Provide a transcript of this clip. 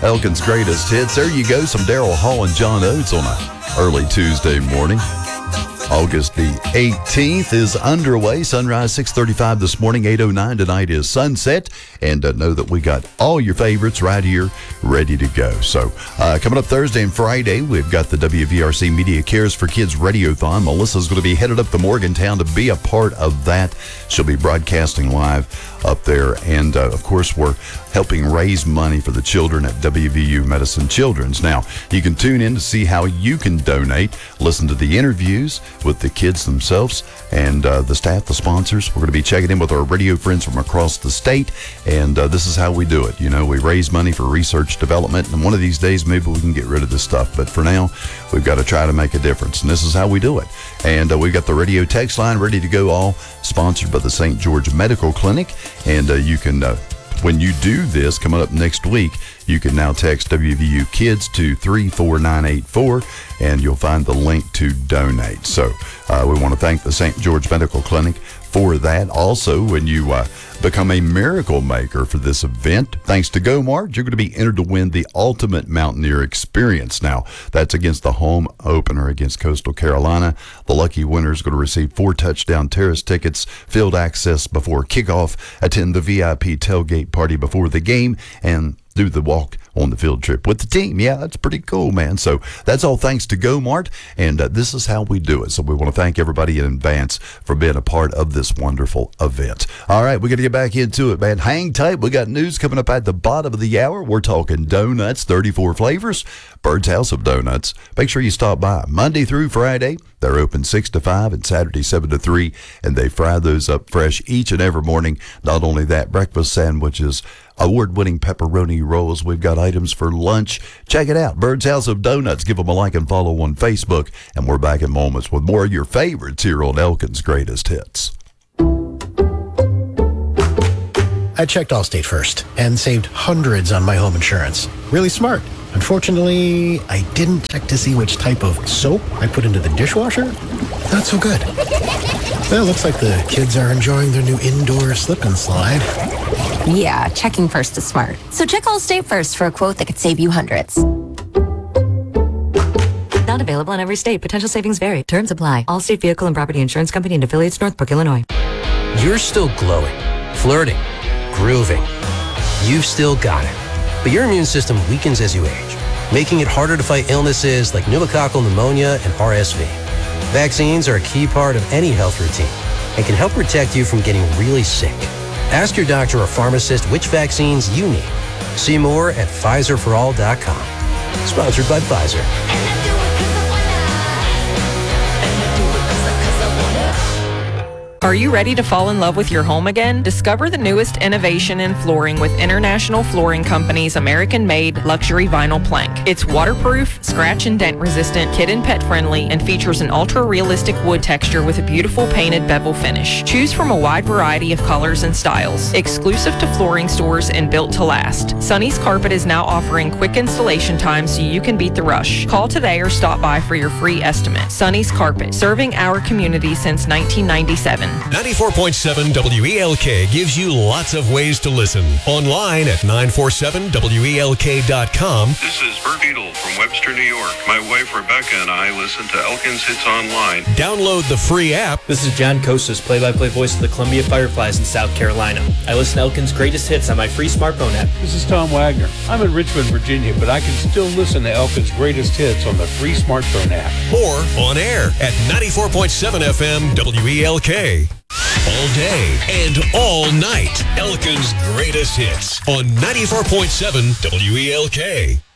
Elkin's Greatest Hits. There you go, some Daryl Hall and John Oates on a early Tuesday morning. August the 18th is underway. Sunrise 6:35 this morning, 8:09 tonight is sunset. And know that we got all your favorites right here ready to go. So coming up Thursday and Friday, we've got the WVRC Media Cares for Kids Radiothon. Melissa's going to be headed up to Morgantown to be a part of that. She'll be broadcasting live up there. And, of course, we're helping raise money for the children at WVU Medicine Children's. Now, you can tune in to see how you can donate, listen to the interviews with the kids themselves and the staff, the sponsors. We're going to be checking in with our radio friends from across the state, and this is how we do it. You know, we raise money for research development, and one of these days maybe we can get rid of this stuff. But for now, we've got to try to make a difference, and this is how we do it. And we've got the radio text line ready to go, all sponsored by the St. George Medical Clinic. And you can, when you do this, coming up next week, you can now text WVU Kids to 34984, and you'll find the link to donate. So we want to thank the St. George Medical Clinic for that. Also, when you become a miracle maker for this event, thanks to GoMart, you're going to be entered to win the Ultimate Mountaineer Experience. Now, that's against the home opener against Coastal Carolina. The lucky winner is going to receive 4 touchdown terrace tickets, field access before kickoff, attend the VIP tailgate party before the game, and do the walk on the field trip with the team. Yeah, that's pretty cool, man. So that's all thanks to GoMart, and this is how we do it. So we want to thank everybody in advance for being a part of this wonderful event. All right, we got to get back into it, man. Hang tight. We got news coming up at the bottom of the hour. We're talking donuts, 34 flavors, Bird's House of Donuts. Make sure you stop by Monday through Friday. They're open 6 to 5 and Saturday 7 to 3, and they fry those up fresh each and every morning. Not only that, breakfast sandwiches, award-winning pepperoni rolls. We've got items for lunch. Check it out, Bird's House of Donuts. Give them a like and follow on Facebook, and we're back in moments with more of your favorites here on Elkin's Greatest Hits. I checked Allstate first and saved hundreds on my home insurance. Really smart. Unfortunately, I didn't check to see which type of soap I put into the dishwasher. Not so good. Well, looks like the kids are enjoying their new indoor slip and slide. Yeah, checking first is smart. So check Allstate first for a quote that could save you hundreds. Not available in every state. Potential savings vary. Terms apply. Allstate Vehicle and Property Insurance Company and affiliates, Northbrook, Illinois. You're still glowing, flirting, grooving. You've still got it. But your immune system weakens as you age, making it harder to fight illnesses like pneumococcal pneumonia and RSV. Vaccines are a key part of any health routine and can help protect you from getting really sick. Ask your doctor or pharmacist which vaccines you need. See more at PfizerForAll.com. Sponsored by Pfizer. Are you ready to fall in love with your home again? Discover the newest innovation in flooring with International Flooring Company's American-made luxury vinyl plank. It's waterproof, scratch and dent resistant, kid and pet friendly, and features an ultra-realistic wood texture with a beautiful painted bevel finish. Choose from a wide variety of colors and styles. Exclusive to flooring stores and built to last. Sonny's Carpet is now offering quick installation time so you can beat the rush. Call today or stop by for your free estimate. Sonny's Carpet, serving our community since 1997. 94.7 WELK gives you lots of ways to listen. Online at 947welk.com. This is Bert Beadle from Webster, New York. My wife Rebecca and I listen to Elkin's Hits Online. Download the free app. This is John Kostas, play-by-play voice of the Columbia Fireflies in South Carolina. I listen to Elkin's Greatest Hits on my free smartphone app. This is Tom Wagner. I'm in Richmond, Virginia, but I can still listen to Elkin's Greatest Hits on the free smartphone app. Or on air at 94.7 FM WELK. All day and all night, Elkin's Greatest Hits on 94.7 WELK.